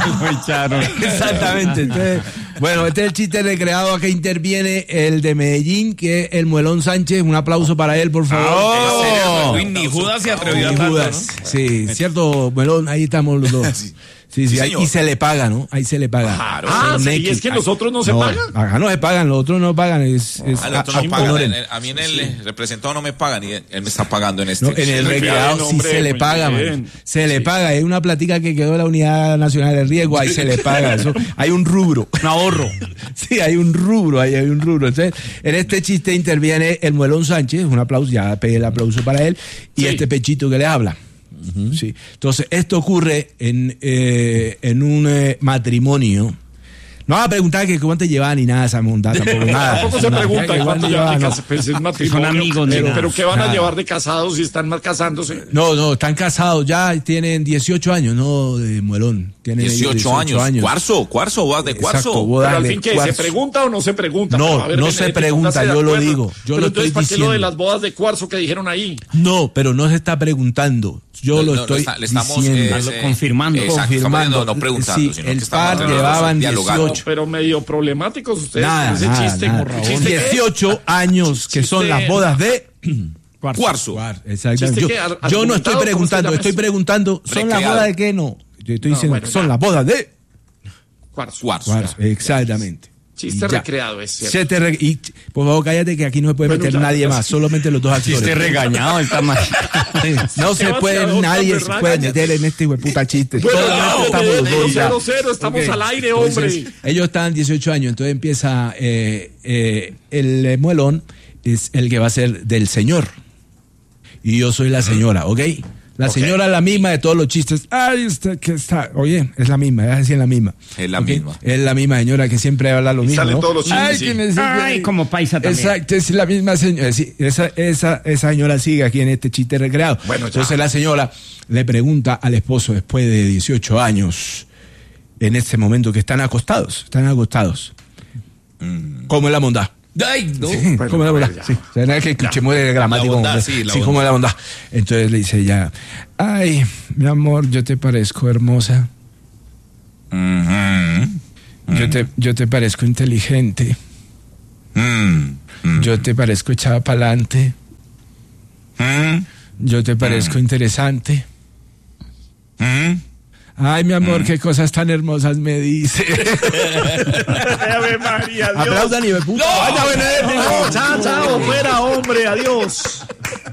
Lo echaron. Exactamente. Entonces, bueno, este es el chiste recreado. Acá interviene el de Medellín, que es el Muelón Sánchez. Un aplauso para él, por favor. Ni Judas se atrevió a Ni tanto, Judas. ¿no? Sí, cierto, Muelón, ahí estamos los dos. Sí, Sí, ahí, señor. y se le paga, ¿no? Ahí se le paga. Claro. ¿Y es que los otros no se pagan? Acá no se pagan, los otros no pagan. Al otro no pagan. A mí en el representado no me pagan y él me está pagando en este. No, en el Sí, recreado bien, sí hombre, se le muy paga, bien. man. Se le paga. Hay una platica que quedó de la Unidad Nacional de Riesgo, ahí se le paga. Eso, hay un rubro. Un ahorro. Sí, hay un rubro, hay un rubro. Entonces, en este chiste interviene el Muelón Sánchez, un aplauso, ya pedí el aplauso para él, y Sí. este pechito que le habla. Sí. Entonces, esto ocurre en un matrimonio. No vas a preguntar que cómo te llevan ni nada esa montada, tampoco nada. Tampoco se pregunta cuánto llevan de casados. Es matrimonio. Son amigos, Pero ¿qué van a Nada. llevar de casados si están mal casándose? No, están casados ya, tienen 18 años, no de Muelón. Tienen 18 años. Cuarzo, vas de cuarzo. Exacto, bodas Pero al de fin, ¿qué? ¿Se cuarzo. pregunta o no se pregunta? No, Pero, a ver, no Benedetti, se pregunta, póngase de yo lo acuerdo. digo, yo Pero lo entonces, estoy ¿para qué lo de diciendo. las bodas de cuarzo que dijeron ahí? No, pero no se está preguntando. Yo lo estoy le estamos diciendo. confirmando. Exacto, Confirmando. no preguntando, Sí, sino el que estamos par llevaban dialogando. 18. Pero medio problemáticos ustedes Nada, con ese nada, chiste. nada. ¿Qué chiste qué es? 18 años que son las bodas de Cuarzo. Exactamente. ¿Chiste qué? Yo no estoy ¿Argumentado? ¿Cómo se preguntando, llama estoy eso? preguntando, ¿son las Recreado. bodas de qué? No. Yo estoy diciendo bueno, que son ya. las bodas de Cuarzo. Cuarzo. Exactamente. Chiste Y ya. recreado, es cierto. Y por favor, cállate que aquí no se puede Bueno, meter ya, nadie ya. más, solamente los dos actores. Chiste regañado, está mal. No se puede, Sebastián, nadie se Berraga, puede ya. meter en este puta chiste. Bueno, Solamente no, estamos los dos ya. 0-0, estamos Ok. al aire, Entonces, hombre. ellos están 18 años, entonces empieza el Muelón es el que va a ser del señor y yo soy la señora, ¿ok? La señora es la misma de todos los chistes. Ay, usted que está, oye, es la misma, es así, es la misma. Es la ¿Ok? misma. Es la misma señora que siempre habla lo mismo, salen ¿no? todos los chistes, Ay, sí. que me dice Ay, que- como paisa también. Exacto, es la misma señora. Sí, esa señora sigue aquí en este chiste recreado. Bueno, ya. Entonces la señora le pregunta al esposo después de 18 años, en este momento que están acostados. ¿Cómo es la bondad? Ay, no. ¿Cómo es la bondad? ya. Sí. O sea, no es que escuchemos de gramático. La bondad, hombre. sí, la ¿cómo bondad. es la bondad? Entonces le dice ella, ay, mi amor, yo te parezco hermosa. Yo te parezco inteligente. Yo te parezco echada para adelante. Yo te parezco interesante. Ay, mi amor, qué cosas tan hermosas me dice. Ave María, Dios. Aplaudan y me puta. Vaya, Benedetti, no, chao, fuera, hombre, adiós.